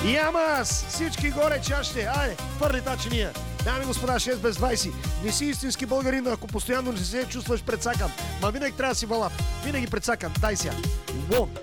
И ама всички горе чашите. Айде, пърли та чиния. Дами и господа, 6 без 20. Не си истински българин, ако постоянно не се чувстваш прецакан. Ма винаги трябва да си валап. Винаги прецакан. Дай сега. Вон.